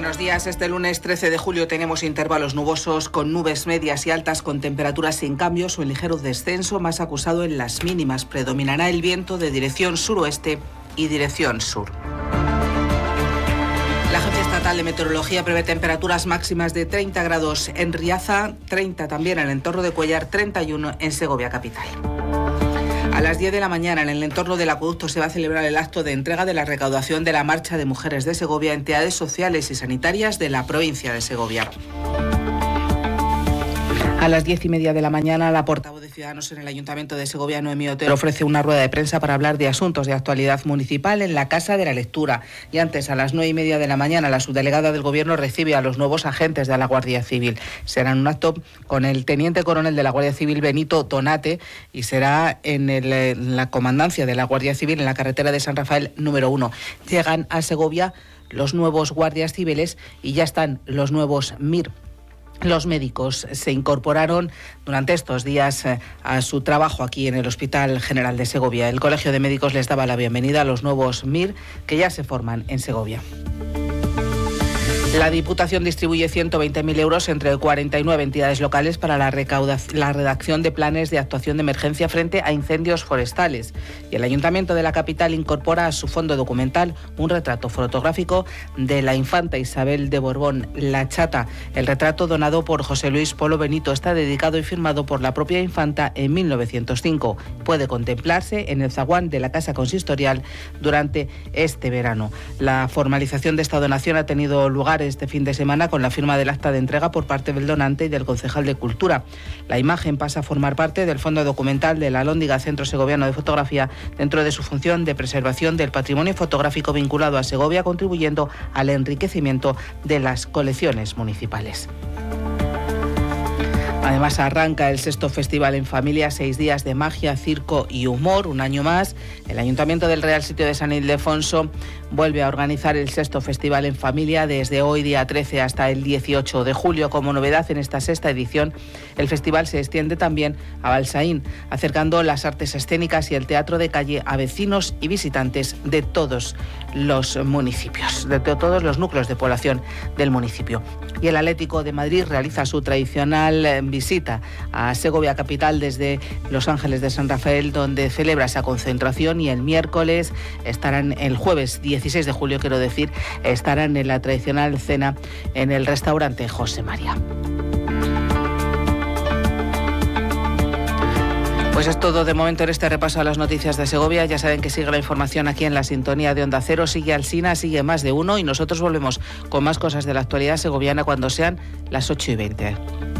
Buenos días. Este lunes 13 de julio tenemos intervalos nubosos con nubes medias y altas con temperaturas sin cambios o en ligero descenso, más acusado en las mínimas. Predominará el viento de dirección suroeste y dirección sur. La Agencia Estatal de Meteorología prevé temperaturas máximas de 30 grados en Riaza, 30 también en el entorno de Cuéllar, 31 en Segovia capital. A las 10 de la mañana, en el entorno del acueducto, se va a celebrar el acto de entrega de la recaudación de la Marcha de Mujeres de Segovia a entidades sociales y sanitarias de la provincia de Segovia. A las 10:30 de la mañana, la portavoz de Ciudadanos en el Ayuntamiento de Segovia, Noemí Otero, ofrece una rueda de prensa para hablar de asuntos de actualidad municipal en la Casa de la Lectura. Y antes, a las 9:30 de la mañana, la subdelegada del Gobierno recibe a los nuevos agentes de la Guardia Civil. Será en un acto con el teniente coronel de la Guardia Civil, Benito Donate, y será en la comandancia de la Guardia Civil en la carretera de San Rafael número 1. Llegan a Segovia los nuevos guardias civiles y ya están los nuevos MIR. Los médicos se incorporaron durante estos días a su trabajo aquí en el Hospital General de Segovia. El Colegio de Médicos les daba la bienvenida a los nuevos MIR que ya se forman en Segovia. La Diputación distribuye 120.000 euros entre 49 entidades locales para la redacción de planes de actuación de emergencia frente a incendios forestales. Y el Ayuntamiento de la capital incorpora a su fondo documental un retrato fotográfico de la infanta Isabel de Borbón, la Chata. El retrato, donado por José Luis Polo Benito, está dedicado y firmado por la propia infanta en 1905. Puede contemplarse en el zaguán de la Casa Consistorial durante este verano. La formalización de esta donación ha tenido lugar este fin de semana con la firma del acta de entrega por parte del donante y del concejal de Cultura. La imagen pasa a formar parte del fondo documental de la Alhóndiga Centro Segoviano de Fotografía dentro de su función de preservación del patrimonio fotográfico vinculado a Segovia, contribuyendo al enriquecimiento de las colecciones municipales. Además, arranca el 6º Festival en Familia, 6 días de magia, circo y humor. Un año más, el Ayuntamiento del Real Sitio de San Ildefonso vuelve a organizar el 6º Festival en Familia desde hoy, día 13, hasta el 18 de julio. Como novedad en esta 6ª edición, el festival se extiende también a Balsaín, acercando las artes escénicas y el teatro de calle a vecinos y visitantes de todos los municipios, de todos los núcleos de población del municipio. Y el Atlético de Madrid realiza su tradicional visita a Segovia capital desde Los Ángeles de San Rafael, donde celebra esa concentración, y el miércoles el jueves 16 de julio, estarán en la tradicional cena en el restaurante José María. Pues es todo de momento en este repaso a las noticias de Segovia. Ya saben que sigue la información aquí en la sintonía de Onda Cero. Sigue Alsina, sigue Más de Uno, y nosotros volvemos con más cosas de la actualidad segoviana cuando sean las 8:20.